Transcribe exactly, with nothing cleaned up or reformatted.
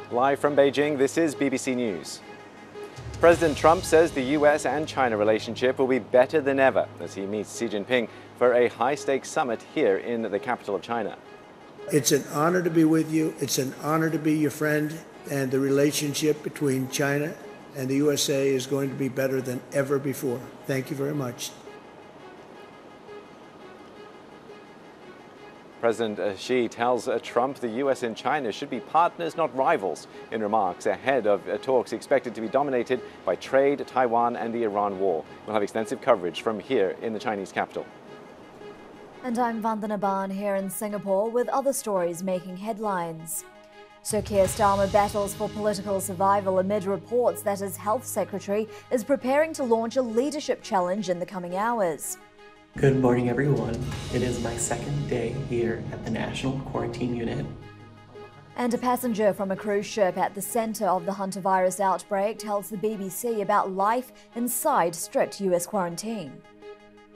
Live from Beijing, this is B B C News. President Trump says the U S and China relationship will be better than ever as he meets Xi Jinping for a high-stakes summit here in the capital of China. It's an honor to be with you. It's an honor to be your friend. And the relationship between China and the U S A is going to be better than ever before. Thank you very much. President Xi tells Trump the U S and China should be partners, not rivals, in remarks ahead of talks expected to be dominated by trade, Taiwan and the Iran war. We'll have extensive coverage from here in the Chinese capital. And I'm Vandana Ban here in Singapore with other stories making headlines. Sir Keir Starmer battles for political survival amid reports that his health secretary is preparing to launch a leadership challenge in the coming hours. Good morning, everyone. It is my second day here at the National Quarantine Unit. And a passenger from a cruise ship at the centre of the hantavirus outbreak tells the B B C about life inside strict U S quarantine.